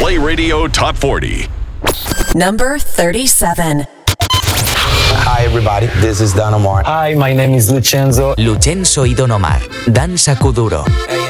Play Radio Top 40. Number 37. Hi everybody, this is Don Omar. Hi, my name is Lucenzo. Lucenzo y Don Omar, Danza Kuduro.